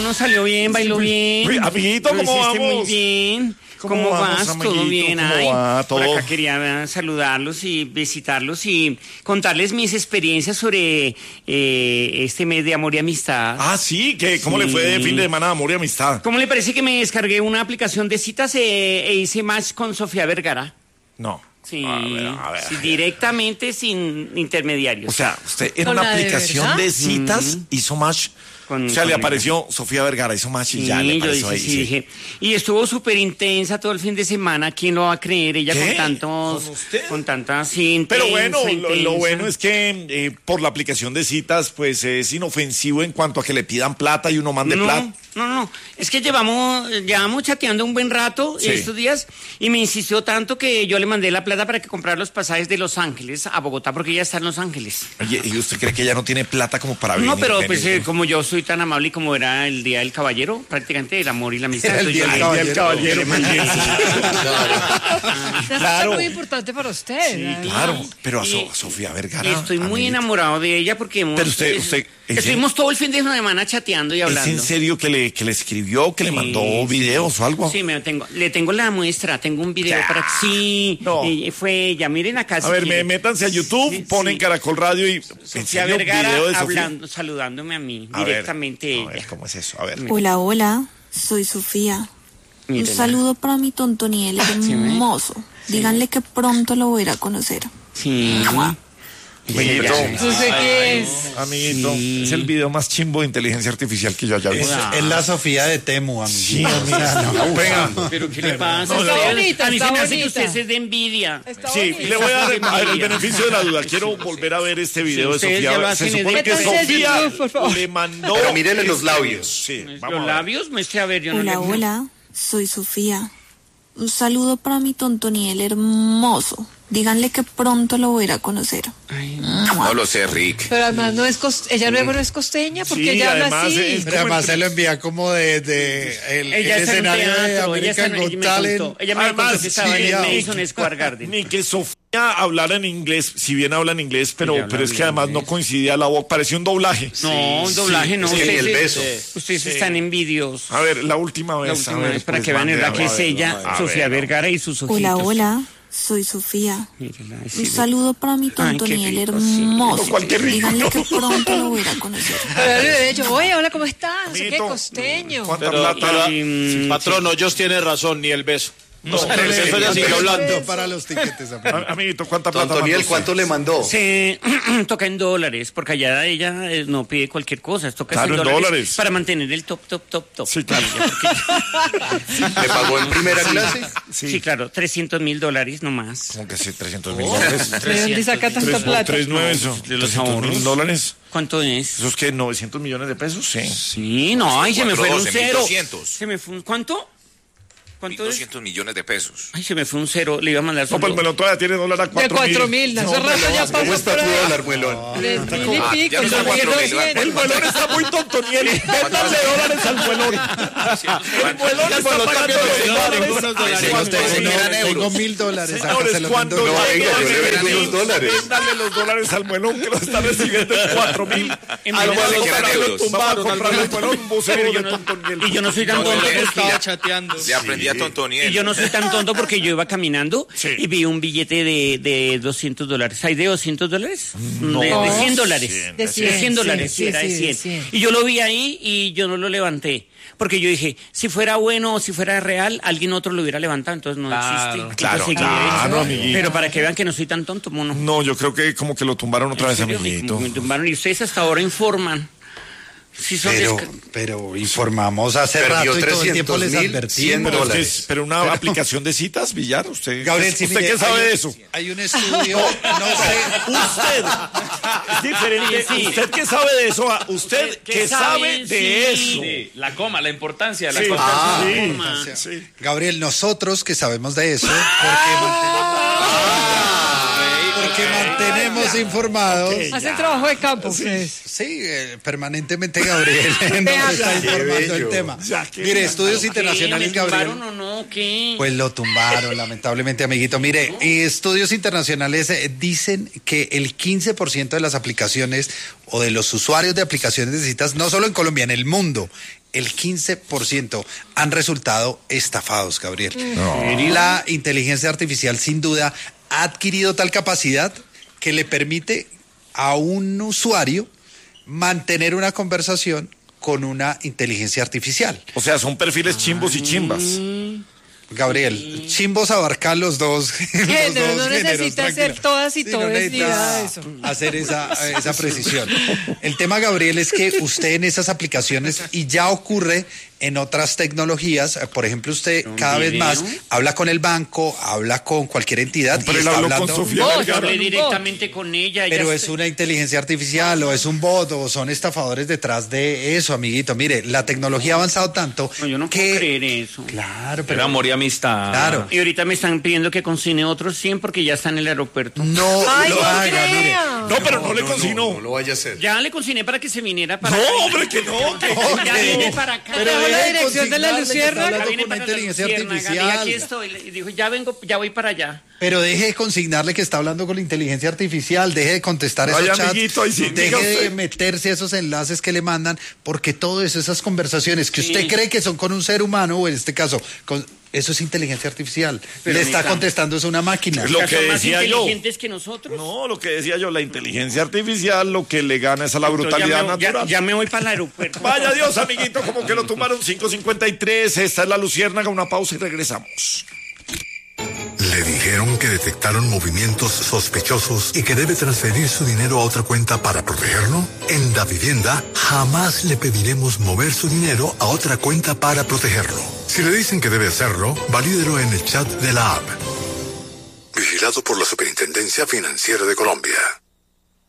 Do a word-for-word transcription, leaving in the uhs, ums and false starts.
No salió bien, bailó bien. Uy, amiguito, ¿cómo Lo hiciste vamos? muy bien. ¿Cómo ¿Cómo, vamos, vas? amiguito? ¿Todo bien? ¿Cómo Ay, va? por ¿Todo? acá quería saludarlos y visitarlos y contarles mis experiencias sobre eh, este mes de amor y amistad. Ah, sí, ¿qué? ¿Cómo Sí. le fue de fin de semana de amor y amistad? ¿Cómo le parece que me descargué una aplicación de citas eh, e hice match con Sofía Vergara? No. Sí, A ver, a ver. sí, directamente sin intermediarios. O sea, usted en ¿Con una la de aplicación verdad? de citas hizo match. Con- o sea, le con- apareció Sofía Vergara, hizo match y Sí, ya le yo apareció dije, ahí. sí, sí. dije. Y estuvo súper intensa todo el fin de semana. ¿Quién lo va a creer? Ella ¿Qué? con tantos. ¿Con usted? Con tantas. Sí, Pero intensa, bueno, lo, lo intensa. bueno es que eh, por la aplicación de citas, pues es inofensivo en cuanto a que le pidan plata y uno mande no, plata. No, no, es que llevamos, llevamos chateando un buen rato Sí. estos días y me insistió tanto que yo le mandé la plata para que comprara los pasajes de Los Ángeles a Bogotá porque ella está en Los Ángeles. Oye, ¿y usted cree que ella no tiene plata como para venir? No, pero venir? pues eh, como yo soy tan amable y como era el Día del Caballero, prácticamente el amor y la amistad. Era el entonces Día yo del le- Caballero. le mandé- Esa fecha es muy importante para usted. Sí, ¿no? Claro, pero a So- Y- Sofía Vergara. Y estoy muy amiguito. enamorado de ella porque hemos, Pero usted- es- usted- ¿en estuvimos todo el fin de semana chateando y ¿Es hablando. en serio que le, que le escribió, que le Sí, mandó sí. videos o algo? Sí, me tengo, le tengo la muestra, tengo un video para sí, No. y fue ella, miren acá. A si ver, me, quieren. métanse a YouTube, Sí, ponen sí. Caracol Radio y... ¿En Sofía serio, Vergara video de Sofía? hablando, saludándome a mí, A ver, directamente a ver, ella. ¿cómo es eso? A ver. Hola, hola, soy Sofía. Un Mírenla. saludo para mi tontoniel ¿sí ve? hermoso. Díganle que pronto lo voy a ir a conocer. Sí. Amiguito, No sé qué es. amiguito, Sí. es el video más chimbo de inteligencia artificial que yo haya Es, visto. es la Sofía de Temu, amigo. Sí, amigo. Venga. Pero ¿qué le pasa? Está Usted- bonita, a mí está se me hace que bonita. usted es de envidia. Está Sí, bonita. le voy a dar a ver, el Envidia. beneficio de la duda. Quiero volver a ver este video de ustedes ya lo Sofía. hacen Se en supone que Métanse a Sofía YouTube, por favor. le mandó... Pero mírenle los este labios. Sí, Los vamos a ver. labios, muestre a ver, yo no Hola, le... hola, soy Sofía. Un saludo para mi tontoniel hermoso. Díganle que pronto lo voy a ir a conocer. Ay, No lo sé, Rick. Pero además no es cos- ella luego no es costeña porque Sí, ella habla además así. es- Pero además se lo envía como de, de el, ella el está en escenario de teatro, ella, American está, ella Got me Talent. contó, ella me Además, contó que estaba sí, en el ya. Madison Square Garden. Ni que Sofía hablara en inglés, si bien habla en inglés, pero, Ella habla pero es que bien además inglés. no coincidía la voz, parecía un doblaje. No, un doblaje no. es que ni ustedes, el beso. ustedes están envidiosos. A ver, la última vez. La a última ver, vez, para pues, que vean, mande, ¿verdad? a Que ver, es ella, a Sofía ver, Vergara y sus ojitos. Hola, hola, soy Sofía. Mírela, Un sí, saludo para mi Ay, qué tontoniel rico, sí. hermoso. No, cualquier rico. Díganle que pronto lo voy a ir a conocer. Pero le he dicho, oye, hola, ¿cómo estás? No sé qué, Amiguito, costeño. ¿cuánta Pero, plata? pero, Mm, patrón, Ellos tiene razón, ni el beso. No, O sea, pero el beso sí, ya sigue sí, hablando. Para los tiquetes, amigo. A- Amiguito, ¿cuánta plata? Antoniel, mandó ¿cuánto le mandó? Se toca en dólares, porque allá ella eh, no pide cualquier cosa, toca Claro, en en dólares, dólares. para mantener el top, top, top, top. Sí, claro. ¿Le pagó en primera clase? Sí, claro, trescientos mil dólares nomás. Como que sí, trescientos mil dólares. ¿De dónde saca tanta Tres, plata? tres, nueve, eso. De los trescientos mil ahorros. dólares. ¿Cuánto es? ¿Eso es que novecientos millones de pesos? Sí. Sí, no, ay, se me fue un cuatrocientos, cero. mil doscientos. Se me fue un, ¿cuánto? ¿Cuánto es? doscientos millones de pesos. Ay, se me fue un cero, le iba a mandar No, pues el solo- melón todavía tiene dólar a De cuatro cuatro mil, hace rato ya ¿Cómo pasó está por tu ahí. dólar, muelón? Tres mil y Ah, pico, ya no está dos mil cuatro mil, doscientos. El melón está muy tontoniel. Véndale dólares al melón. El melón está pagando los dólares. Yo Cuando tengo, eran tengo euros. mil dólares. Acá Señores, se los cuando vendo. No, llegue venga, yo el le vendí melón, los dólares. Véndale los dólares al melón que lo está recibiendo en cuatro mil. En Al verdad, melón que eran comprarle- euros. Vamos a comprarle al melón un bucero Pero yo de no- tontoniel. y yo no soy tan No, tonto no, porque Estaba chateando. Le aprendí a Tontoniel. y yo no soy tan tonto porque yo iba caminando Sí. y vi un billete de, de doscientos dólares. ¿Hay de doscientos dólares? No. de, de cien dólares. cien. De De cien, cien dólares, sí, sí, era de sí, cien. sí. Y yo lo vi ahí y yo no lo levanté. Porque yo dije, si fuera bueno o si fuera real, alguien otro lo hubiera levantado, entonces no Claro. existe. Claro, Entonces, claro, ¿qué? amiguito. Pero para que vean que no soy tan tonto, mono. No, yo creo que como que lo tumbaron otra vez, ¿En serio? amiguito. Me tumbaron y ustedes hasta ahora informan. Sí son Pero, desca- pero informamos hace Perdió rato y todo el tiempo les trescientos mil, advertimos. cien Pero, es que dólares. es- pero una aplicación de citas, Villar, usted. Gabriel, sí, ¿usted mire, qué sabe hay- de eso? Hay un estudio, no sé. Usted. Es diferente. Sí, sí. ¿Usted qué sabe de eso? Ah, ¿Usted ¿Qué qué sabe sabe? de Sí. eso? Sí, la coma, la importancia de la Sí. cosa. Ah, Sí. Toma. Sí. Gabriel, nosotros que sabemos de eso, porque mantenemos, porque mantenemos informados. Hacen trabajo de campo ustedes. Sí, eh, permanentemente Gabriel nos Habla. está informando el bello. tema. Ya, qué Mire, estudios ¿Qué? internacionales, ¿Me Gabriel. tumbaron o no? ¿Qué? Pues lo tumbaron, lamentablemente, amiguito. Mire, eh, estudios internacionales eh, dicen que el quince por ciento de las aplicaciones o de los usuarios de aplicaciones de citas, no solo en Colombia, en el mundo, el quince por ciento han resultado estafados, Gabriel. No. La inteligencia artificial sin duda ha adquirido tal capacidad que le permite a un usuario mantener una conversación con una inteligencia artificial. O sea, son perfiles chimbos y chimbas. Gabriel, chimbos abarcan los dos, los Género, dos no géneros, necesita tranquila. hacer todas y Sí, todos, no ni necesita nada de eso. hacer esa, esa precisión. El tema, Gabriel, es que usted en esas aplicaciones, y ya ocurre en otras tecnologías, por ejemplo, usted ¿Un cada vez video? más habla con el banco, habla con cualquier entidad Pero y él está habló hablando... con Sofía Vos, Vergara. Hablé un directamente con ella. ella Pero está- es una inteligencia artificial o es un bot o son estafadores detrás de eso, amiguito. Mire, la tecnología ha avanzado tanto No, yo no que... puedo creer eso. Claro, Pero pero... amor y amistad. Claro. Y ahorita me están pidiendo que consigne otros cien porque ya está en el aeropuerto. No Ay, lo no haga, mire. crea. No, pero no, le consignó. No, lo vaya a hacer. Ya le consigné para que se viniera para No, acá. hombre, que no, que Ya Ok. viene para acá. Pero deje la de dirección de la consignarle que está Luciérnaga. hablando Ya viene con una para la inteligencia Luciérnaga. artificial. Dije, aquí estoy. Y dijo, ya vengo, ya voy para allá. Pero deje de consignarle que está hablando con la inteligencia artificial, deje de contestar esos Ay, chats, amiguito, ahí sí, deje diga de usted. meterse a esos enlaces que le mandan, porque todo eso, esas conversaciones que usted Sí. cree que son con un ser humano, o en este caso, con, eso es inteligencia artificial. Pero le está mira. contestando es una máquina. Lo O sea, que son más decía yo. inteligentes que nosotros. No, lo que decía yo, la inteligencia artificial lo que le gana es a la Entonces, brutalidad ya me, ya- natural. Ya, me voy para el aeropuerto. Vaya Dios, amiguito, como que lo tomaron cinco cincuenta y tres. Esta es la Luciérnaga, una pausa y regresamos. Le dijeron que detectaron movimientos sospechosos y que debe transferir su dinero a otra cuenta para protegerlo. En Da Vivienda jamás le pediremos mover su dinero a otra cuenta para protegerlo. Si le dicen que debe hacerlo, valídelo en el chat de la app. Vigilado por la Superintendencia Financiera de Colombia.